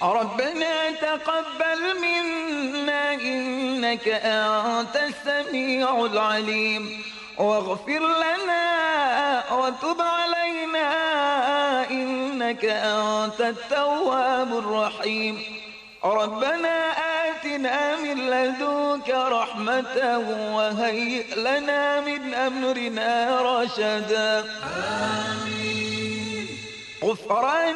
ربنا تقبل منا إنك أنت السميع العليم واغفر لنا وتب علينا إنك أنت التواب الرحيم ربنا آتنا من لدنك رحمة وهيئ لنا من أمرنا رشدا. آمين. غفران